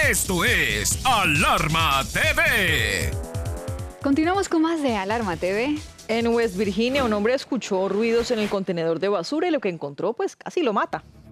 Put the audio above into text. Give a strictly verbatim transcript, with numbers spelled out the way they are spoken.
Esto es Alarma T V. Continuamos con más de Alarma T V. En West Virginia, un hombre escuchó ruidos en el contenedor de basura y lo que encontró, pues, casi lo mata.